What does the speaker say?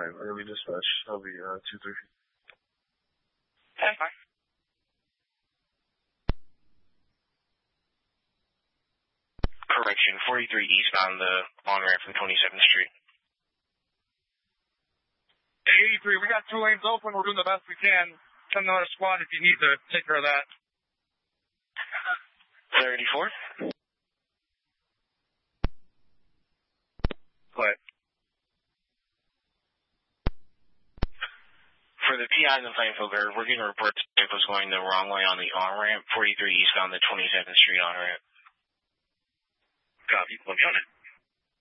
early dispatch. That'll be 2-3. Okay. Bye. Correction, 43 eastbound the on-ramp from 27th Street. 83, we got 2 lanes open. We're doing the best we can. Send another squad if you need to take care of that. 34? What? For the PIs and Plainfielder, we're getting reports of vehicles going the wrong way on the on-ramp, 43 eastbound the 27th Street on-ramp. Copy. We'll be on it.